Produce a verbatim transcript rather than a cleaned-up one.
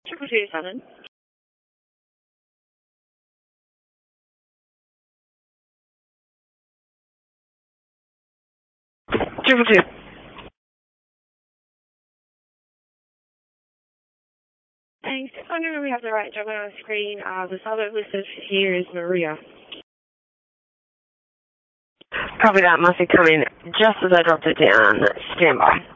Triple two seven. Triple two. Thanks. Just wondering if we have the right job on the screen. Uh, the suburb listed here is Maria. Copy that. Must be coming just as I dropped it down. Stand by.